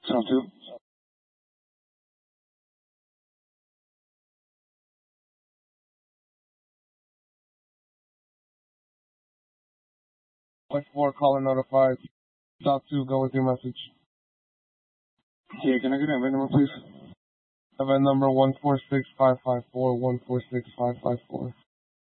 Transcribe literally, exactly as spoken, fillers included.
Sound two. Flight four, caller notified. Stop two, go with your message. Yeah, can I get an event number, please? Event number one four six five five four, one four six five five four.